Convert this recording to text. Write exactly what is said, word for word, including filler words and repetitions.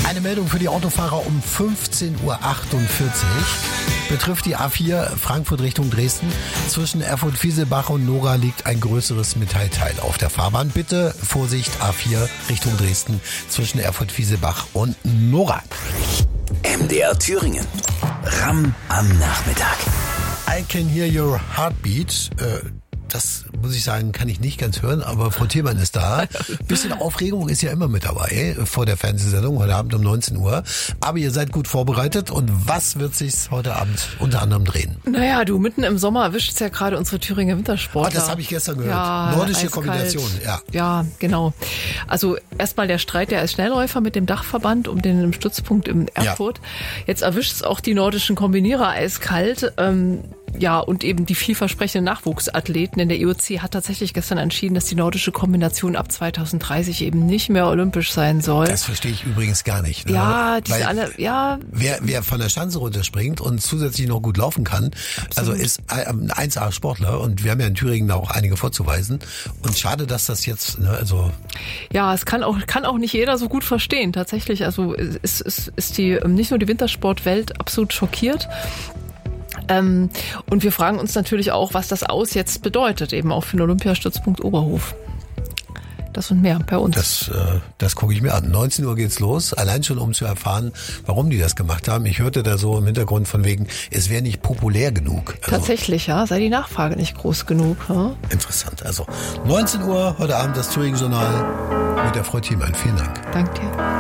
Eine Meldung für die Autofahrer um fünfzehn Uhr achtundvierzig betrifft die A vier Frankfurt Richtung Dresden. Zwischen Erfurt-Fieselbach und Nora liegt ein größeres Metallteil auf der Fahrbahn. Bitte Vorsicht, A vier Richtung Dresden zwischen Erfurt-Fieselbach und Nora. M D R Thüringen. Ram am Nachmittag. I can hear your heartbeat. Äh, Das muss ich sagen, kann ich nicht ganz hören, aber Frau Thielmann ist da. Bisschen Aufregung ist ja immer mit dabei vor der Fernsehsendung heute Abend um neunzehn Uhr. Aber ihr seid gut vorbereitet. Und was wird sich heute Abend unter anderem drehen? Naja, du, mitten im Sommer erwischt es ja gerade unsere Thüringer Wintersportler. Oh, das habe ich gestern gehört. Ja, Nordische eiskalt. Kombination, ja. Ja, genau. Also erstmal der Streit der als Schnellläufer mit dem Dachverband um den Stützpunkt in Erfurt. Ja. Jetzt erwischt es auch die nordischen Kombinierer eiskalt. Ähm, Ja, und eben die vielversprechenden Nachwuchsathleten. Denn der I O C hat tatsächlich gestern entschieden, dass die nordische Kombination ab zweitausenddreißig eben nicht mehr olympisch sein soll. Das verstehe ich übrigens gar nicht. Ne? Ja, diese Weil alle, ja. Wer, wer von der Schanze runterspringt und zusätzlich noch gut laufen kann, absolut. Also ist ein eins A Sportler. Und wir haben ja in Thüringen da auch einige vorzuweisen. Und schade, dass das jetzt, ne, also. Ja, es kann auch, kann auch nicht jeder so gut verstehen. Tatsächlich, also ist, ist, ist die, nicht nur die Wintersportwelt absolut schockiert. Ähm, und wir fragen uns natürlich auch, was das Aus jetzt bedeutet, eben auch für den Olympiastützpunkt Oberhof. Das und mehr bei uns. Das, äh, das gucke ich mir an. neunzehn Uhr geht's los, allein schon um zu erfahren, warum die das gemacht haben. Ich hörte da so im Hintergrund von wegen, es wäre nicht populär genug. Also, tatsächlich, ja, sei die Nachfrage nicht groß genug. Ja? Interessant. Also neunzehn Uhr heute Abend das Thüringen-Journal mit der Frau Thielmann. Vielen Dank. Danke dir.